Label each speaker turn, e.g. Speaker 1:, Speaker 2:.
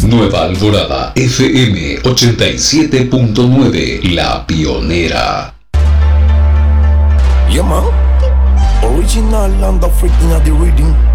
Speaker 1: Nueva Alvorada, FM 87.9, La Pionera.
Speaker 2: Yeah man, original and the freaking of the reading.